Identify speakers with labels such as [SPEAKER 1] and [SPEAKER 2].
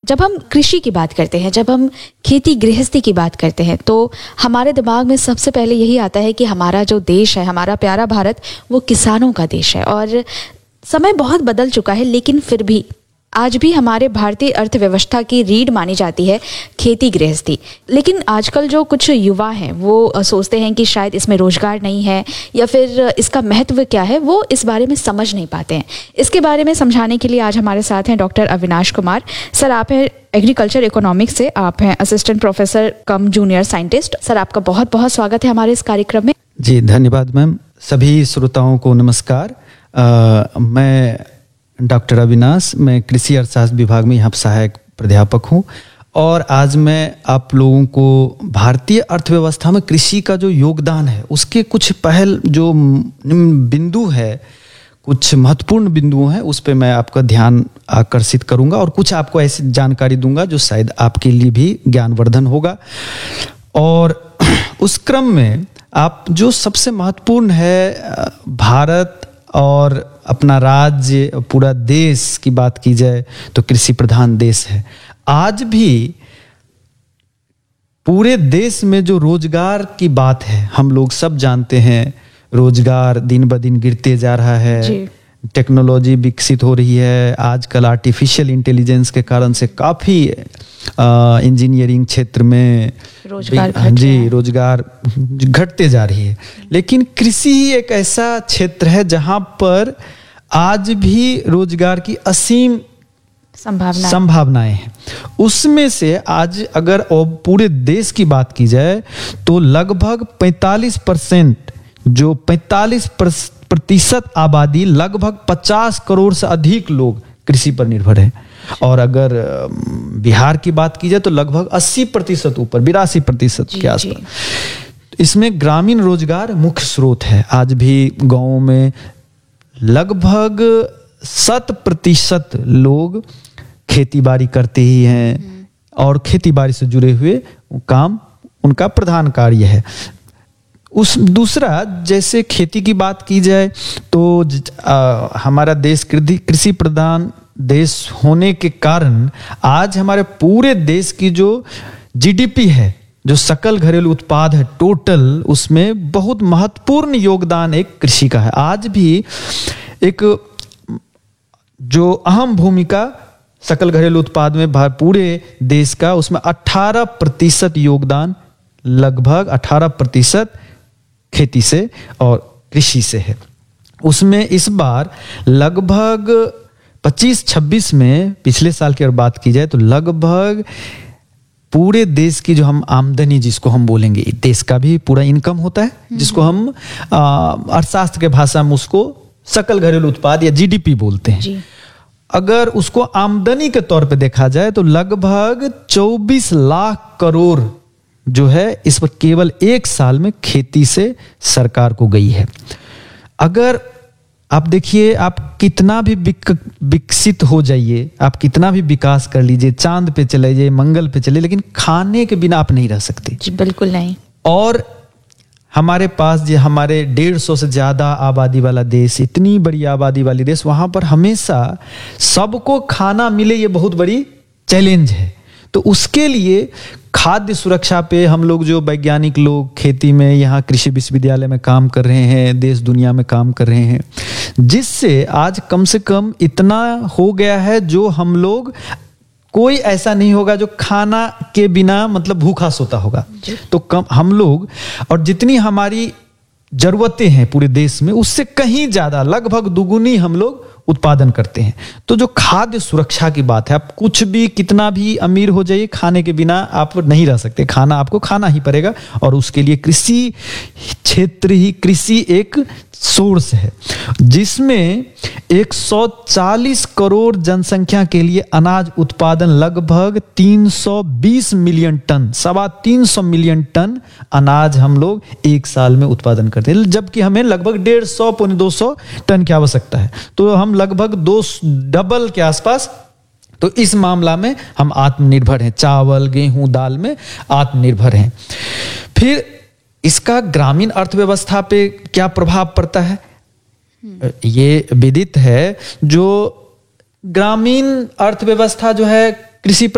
[SPEAKER 1] जब हम कृषि की बात करते हैं, जब हम खेती गृहस्थी की बात करते हैं, तो हमारे दिमाग में सबसे पहले यही आता है कि हमारा जो देश है, हमारा प्यारा भारत, वो किसानों का देश है। और समय बहुत बदल चुका है, लेकिन फिर भी आज भी हमारे भारतीय अर्थव्यवस्था की रीढ़ मानी जाती है खेती गृहस्थी। लेकिन आजकल जो कुछ युवा हैं वो सोचते हैं कि शायद इसमें रोजगार नहीं है या फिर इसका महत्व क्या है, वो इस बारे में समझ नहीं पाते हैं। इसके बारे में समझाने के लिए आज हमारे साथ हैं डॉक्टर अविनाश कुमार सर। आप हैं एग्रीकल्चर इकोनॉमिक्स से, आप हैं असिस्टेंट प्रोफेसर कम जूनियर साइंटिस्ट। सर, आपका बहुत बहुत स्वागत है हमारे इस कार्यक्रम में।
[SPEAKER 2] जी धन्यवाद मैम। सभी श्रोताओं को नमस्कार। मैं डॉक्टर अविनाश, मैं कृषि अर्थशास्त्र विभाग में यहाँ सहायक प्राध्यापक हूँ और आज मैं आप लोगों को भारतीय अर्थव्यवस्था में कृषि का जो योगदान है उसके कुछ पहल जो बिंदु है, कुछ महत्वपूर्ण बिंदु हैं, उस पे मैं आपका ध्यान आकर्षित करूँगा और कुछ आपको ऐसी जानकारी दूंगा जो शायद आपके लिए भी ज्ञानवर्धन होगा। और उस क्रम में आप जो सबसे महत्वपूर्ण है, भारत और अपना राज्य, पूरा देश की बात की जाए तो कृषि प्रधान देश है। आज भी पूरे देश में जो रोजगार की बात है, हम लोग सब जानते हैं रोजगार दिन ब दिन गिरते जा रहा है। टेक्नोलॉजी विकसित हो रही है। आजकल आर्टिफिशियल इंटेलिजेंस के कारण से काफ़ी इंजीनियरिंग क्षेत्र में रोजगार घटते जा रही है। लेकिन कृषि एक ऐसा क्षेत्र है जहां पर आज भी रोजगार की असीम संभावनाएं हैं। उसमें से आज अगर पूरे देश की बात की जाए तो लगभग 45%, जो 45% आबादी, लगभग 50 करोड़ से अधिक लोग कृषि पर निर्भर है। और अगर बिहार की बात की जाए तो लगभग 80% ऊपर, 82% के आसपास। इसमें ग्रामीण रोजगार मुख्य स्रोत है। आज भी गांवों में लगभग 100% लोग खेती बाड़ी करते ही हैं और खेती बाड़ी से जुड़े हुए काम उनका प्रधान कार्य है। दूसरा, जैसे खेती की बात की जाए तो हमारा देश कृषि प्रधान देश होने के कारण आज हमारे पूरे देश की जो जीडीपी है, जो सकल घरेलू उत्पाद है टोटल, उसमें बहुत महत्वपूर्ण योगदान एक कृषि का है। आज भी एक जो अहम भूमिका सकल घरेलू उत्पाद में पूरे देश का, उसमें 18% योगदान, लगभग 18% खेती से और कृषि से है। उसमें इस बार लगभग 25-26 में, पिछले साल की अगर बात की जाए तो लगभग पूरे देश की जो हम आमदनी जिसको हम बोलेंगे, देश का भी पूरा इनकम होता है, जिसको हम अर्थशास्त्र के भाषा में उसको सकल घरेलू उत्पाद या जीडीपी बोलते हैं। अगर उसको आमदनी के तौर पे देखा जाए तो लगभग 24 लाख करोड़ जो है इस पर केवल एक साल में खेती से सरकार को गई है। अगर आप देखिए, आप कितना भी विकसित हो जाइए, आप कितना भी विकास कर लीजिए, चांद पे चले जाइए, मंगल पे चले, लेकिन खाने के बिना आप नहीं रह सकते।
[SPEAKER 1] जी बिल्कुल नहीं।
[SPEAKER 2] और हमारे पास जो हमारे 150 से ज्यादा आबादी वाला देश, इतनी बड़ी आबादी वाली देश, वहां पर हमेशा सबको खाना मिले, ये बहुत बड़ी चैलेंज है। तो उसके लिए खाद्य सुरक्षा पे हम लोग, जो वैज्ञानिक लोग खेती में यहाँ कृषि विश्वविद्यालय में काम कर रहे हैं, देश दुनिया में काम कर रहे हैं, जिससे आज कम से कम इतना हो गया है जो हम लोग, कोई ऐसा नहीं होगा जो खाना के बिना मतलब भूखा सोता होगा। तो कम हम लोग, और जितनी हमारी जरूरतें हैं पूरे देश में, उससे कहीं ज्यादा, लगभग दुगुनी हम लोग उत्पादन करते हैं। तो जो खाद्य सुरक्षा की बात है, आप कुछ भी कितना भी अमीर हो जाइए, खाने के बिना आप नहीं रह सकते। खाना आपको खाना ही पड़ेगा और उसके लिए कृषि क्षेत्र ही, कृषि एक सोर्स है जिसमें 140 करोड़ जनसंख्या के लिए अनाज उत्पादन लगभग 320 मिलियन टन, 325 मिलियन टन अनाज हम लोग एक साल में उत्पादन करते हैं, जबकि हमें लगभग 150-200 टन की आवश्यकता है। तो हम लगभग डबल के आसपास, तो इस मामला में हम आत्मनिर्भर हैं। चावल, गेहूं, दाल में आत्मनिर्भर हैं। फिर इसका ग्रामीण अर्थव्यवस्था पे क्या प्रभाव पड़ता है, ये विदित है। जो ग्रामीण अर्थव्यवस्था जो है कृषि